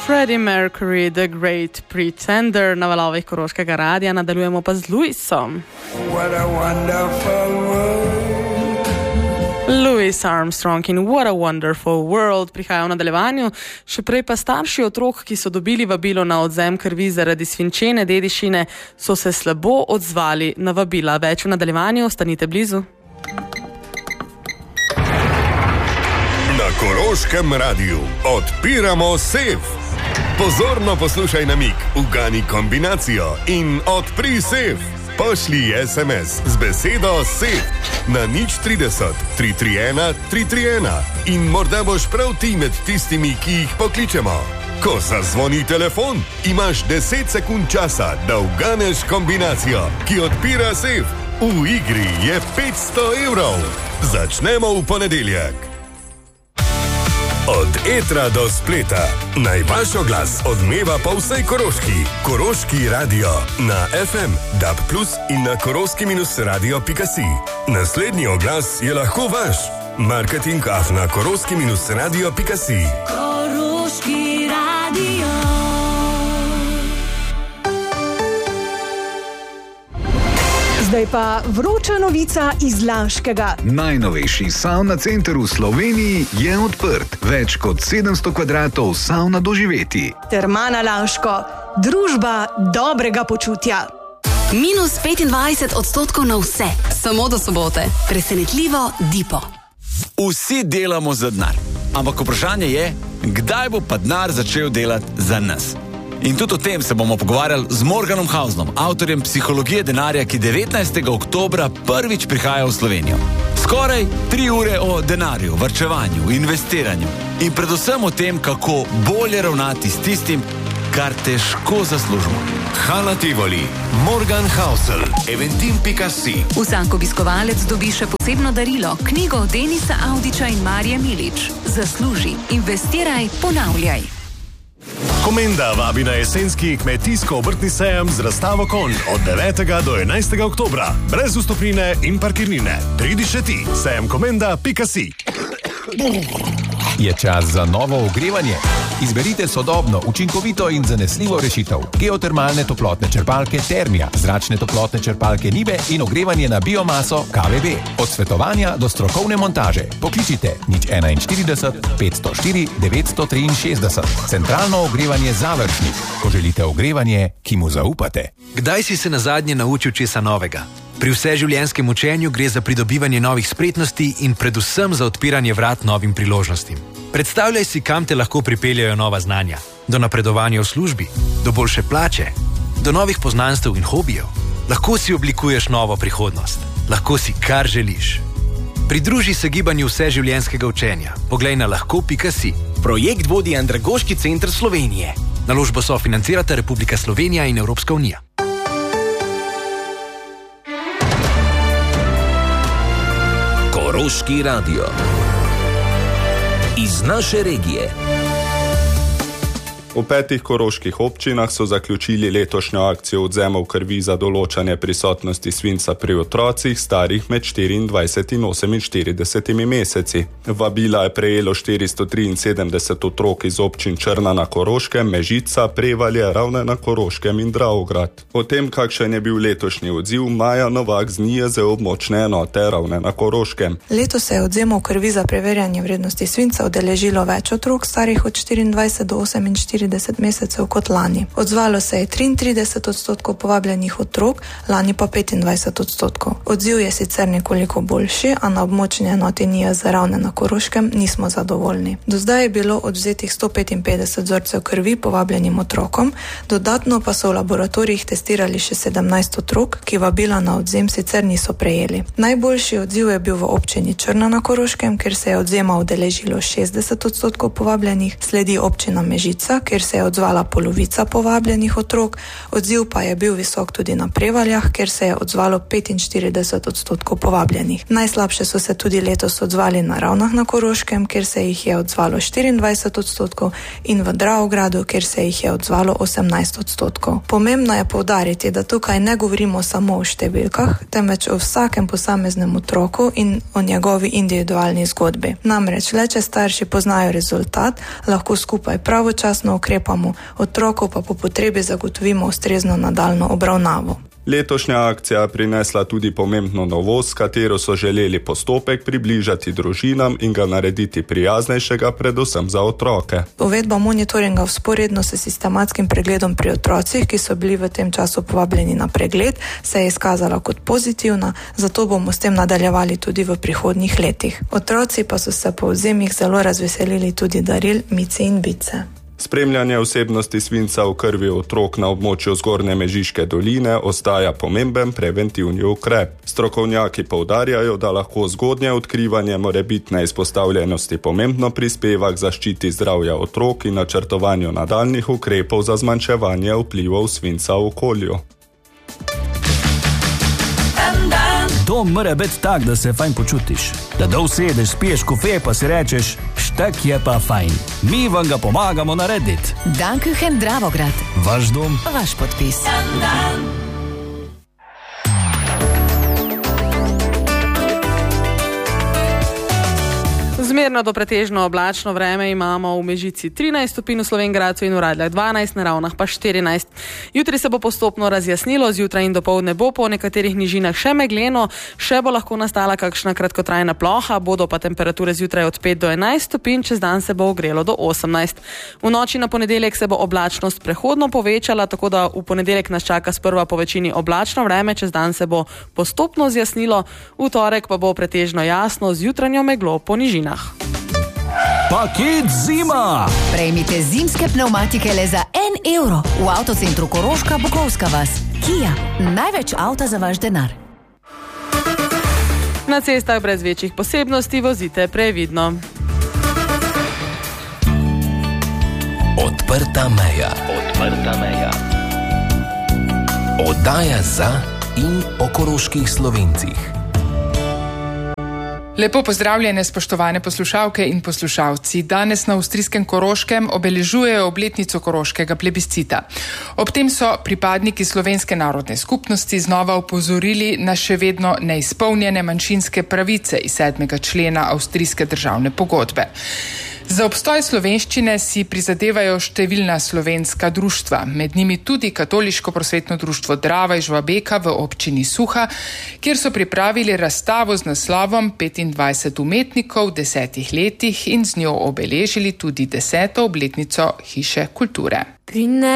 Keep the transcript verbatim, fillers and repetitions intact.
Freddie Mercury, The Great Pretender, na valovih Koroškega radia, nadaljujemo pa z Louisom. What a wonderful world. Louis Armstrong in What a Wonderful World prihaja v nadaljevanju, še prej pa starši otrok, ki so dobili vabilo na odvzem krvi zaradi svinčene dediščine, so se slabo odzvali na vabila. Več v nadaljevanju, ostanite blizu. Na Koroškem radiju odpiramo sef. Pozorno poslušaj namig, ugani kombinacijo in odpri sef. Pošlji es em es z besedo sef na nič trideset tri tri ena tri tri ena in morda boš prav ti med tistimi, ki jih pokličemo. Ko zazvoni telefon, imaš deset sekund časa, da uganeš kombinacijo, ki odpira sef. V igri je petsto evrov. Začnemo v ponedeljek. Od etra do spleta. Naj vaš oglas odmeva po vsej Koroški. Koroški radio na ef em, dab plus in na koroški radio pika si. Naslednji oglas je lahko vaš. Marketing afna koroški radio pika si. Koroški radio. Zdaj pa vroča novica iz Laškega. Najnovejši savna center v Sloveniji je odprt. Več kot sedemsto kvadratov savna doživeti. Termana Laško, družba dobrega počutja. Minus petindvajset odstotkov na vse, samo do sobote. Presenetljivo Dipo. Vsi delamo za denar, ampak vprašanje je, kdaj bo pa denar začel delati za nas. In tudi o tem se bomo pogovarjali z Morganom Hausnom, avtorjem Psihologije denarja, ki devetnajstega oktobra prvič prihaja v Slovenijo. Skoraj tri ure o denarju, varčevanju, investiranju in predvsem o tem, kako bolje ravnati s tistim, kar težko zaslužimo. Hala Tivoli, Morgan Hausel, eventim pika si. Vsak obiskovalec dobi še posebno darilo, knjigo Denisa Audiča in Marije Milič. Zasluži, investiraj, ponavljaj. Komenda vabi na jesenski kmetijsko-obrtni sejem z razstavo konj od devetega do enajstega oktobra. Brez vstopnine in parkirnine. Pridi še ti, sejem komenda pika si. Je čas za novo ogrevanje? Izberite sodobno, učinkovito in zanesljivo rešitev. Geotermalne toplotne črpalke Termia, zračne toplotne črpalke Nibe in ogrevanje na biomaso K V B. Od svetovanja do strokovne montaže. Pokličite nič enainštirideset petsto štiri devetsto triinšestdeset. Centralno ogrevanje Završnik, ko želite ogrevanje, ki mu zaupate. Kdaj si se nazadnje naučil česa novega? Pri vseživljenjskem učenju gre za pridobivanje novih spretnosti in predvsem za odpiranje vrat novim priložnostim. Predstavljaj si, kam te lahko pripeljajo nova znanja. Do napredovanja v službi, do boljše plače, do novih poznanstev in hobijev. Lahko si oblikuješ novo prihodnost. Lahko si kar želiš. Pridruži se gibanju vseživljenjskega učenja. Poglej na lahko pika si. Projekt vodi Andragoški center Slovenije. Naložbo sofinancirata Republika Slovenija in Evropska unija. Koroški radio. Iz naše regije. V petih koroških občinah so zaključili letošnjo akcijo odvzemov krvi za določanje prisotnosti svinca pri otrocih starih med štiriindvajset in oseminštirideset meseci. Vabila je prejelo štiristo triinsedemdeset otrok iz občin Črna na Koroškem, Mežica, Prevalje, Ravne na Koroškem in Dravograd. O tem, kakšen je bil letošnji odziv, Maja Novak z NIJZ območne enote Ravne na Koroškem. Letos se je odvzemov krvi za preverjanje vrednosti svinca udeležilo več otrok starih od štiriindvajset do oseminštirideset mesecev kot lani. Odzvalo se je triintrideset odstotkov povabljenih otrok, lani pa petindvajset odstotkov. Odziv je sicer nekoliko boljši, a na območni enoti NIJZ Ravne na Koroškem nismo zadovoljni. Do zdaj je bilo odvzetih sto petinpetdeset vzorcev krvi povabljenim otrokom, dodatno pa so v laboratorijih testirali še sedemnajst otrok, ki vabila na odvzem sicer niso prejeli. Najboljši odziv je bil v občini Črna na Koroškem, kjer se je odvzema udeležilo šestdeset odstotkov povabljenih, sledi občina Mežica, kjer se je odzvala polovica povabljenih otrok, odziv pa je bil visok tudi na Prevaljah, kjer se je odzvalo petinštirideset odstotkov povabljenih. Najslabše so se tudi letos odzvali na Ravnah na Koroškem, kjer se jih je odzvalo štiriindvajset odstotkov in v Dravogradu, kjer se jih je odzvalo osemnajst odstotkov. Pomembno je poudariti, da tukaj ne govorimo samo o številkah, temveč o vsakem posameznem otroku in o njegovi individualni zgodbi. Namreč, le če starši poznajo rezultat, lahko skupaj pravočasno ukrepamo, otroku pa po potrebi zagotovimo ustrezno nadaljnjo obravnavo. Letošnja akcija je prinesla tudi pomembno novost, s katero so želeli postopek približati družinam in ga narediti prijaznejšega, predvsem za otroke. Uvedba monitoringa vzporedno s sistematskim pregledom pri otrocih, ki so bili v tem času povabljeni na pregled, se je izkazala kot pozitivna, zato bomo s tem nadaljevali tudi v prihodnjih letih. Otroci pa so se po vzemih zelo razveselili tudi daril Mice in Bice. Spremljanje vsebnosti svinca v krvi otrok na območju Zgornje Mežiške doline ostaja pomemben preventivni ukrep. Strokovnjaki poudarjajo, da lahko zgodnje odkrivanje morebitne izpostavljenosti pomembno prispeva k zaščiti zdravja otrok in načrtovanju nadaljnjih ukrepov za zmanjševanje vplivov svinca v okolju. To mora biti tak, da se fajn počutiš. Da dol sedeš, spiješ kofe, pa si rečeš, štek je pa fajn. Mi vam ga pomagamo narediti. Dankuchen Dravograd. Vaš dom, vaš podpis. Zmerno do pretežno oblačno vreme imamo v Mežici trinajst stopinj, v Slovenj Gradcu in v Radljah dvanajst, na Ravnah pa štirinajst. Jutri se bo postopno razjasnilo, zjutraj in dopoldne bo po nekaterih nižinah še megleno, še bo lahko nastala kakšna kratkotrajna ploha, bodo pa temperature zjutraj od pet do enajst stopinj, čez dan se bo ogrelo do osemnajst. V noči na ponedeljek se bo oblačnost prehodno povečala, tako da v ponedeljek nas čaka sprva po večini oblačno vreme, čez dan se bo postopno zjasnilo, v torek pa bo pretežno jasno z jutranjo meglo po nižinah. Paket zima! Prejmite zimske pneumatike le za en evro v avtocentru Koroška, Bukovska vas. Kia, največ avta za vaš denar. Na cestah brez večjih posebnosti vozite previdno. Odprta meja. Odprta meja. Oddaja za in o koroških Slovencih. Lepo pozdravljene, spoštovane poslušalke in poslušalci. Danes na avstrijskem Koroškem obeležujejo obletnico koroškega plebiscita. Ob tem so pripadniki slovenske narodne skupnosti znova opozorili na še vedno neizpolnjene manjšinske pravice iz sedmega člena avstrijske državne pogodbe. Za obstoj slovenščine si prizadevajo številna slovenska društva, med njimi tudi Katoliško prosvetno društvo Drava iz Žvabeka v občini Suha, kjer so pripravili razstavo z naslovom petindvajset umetnikov v desetih letih in z njo obeležili tudi deseto obletnico Hiše kulture.